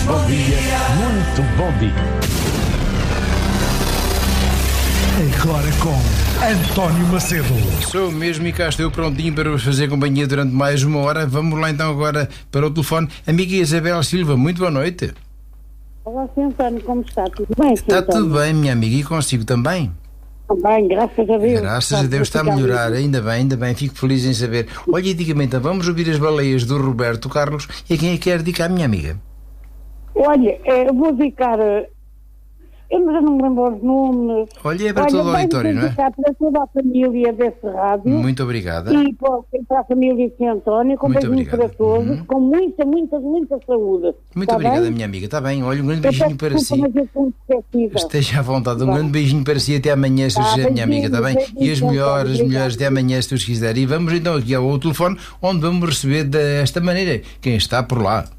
Bom dia. Muito bom dia. Agora com António Macedo. Sou mesmo e cá estou prontinho para vos fazer companhia durante mais uma hora. Vamos lá então agora para o telefone. Amiga Isabel Silva, muito boa noite. Olá, Sr. António, como está? Tudo bem, Sr. Está António? tudo bem, minha amiga, e consigo também? Também, graças a Deus. Graças a Deus está a melhorar, ainda bem, fico feliz em saber. Olha, diga-me então, vamos ouvir as baleias do Roberto Carlos e a quem é que quer dedicar, minha amiga? Olha, eu vou dedicar... Eu já não me lembro os nomes. Olha, é para todo o auditório, não é? Para toda a família desse rádio. Muito obrigada. E para a família de Sr. António, com Muito beijinhos obrigado. para todos, com muita saúde. Muito Está obrigada, bem? minha amiga, está bem? Olha, um grande Eu beijinho peço para desculpa, si. mas eu sou esquecida. Esteja à vontade, um grande beijinho para si, até amanhã, se quiser, minha amiga, está bem? E as melhores, até amanhã, se Deus quiser. E vamos então aqui ao telefone, onde vamos receber desta maneira quem está por lá.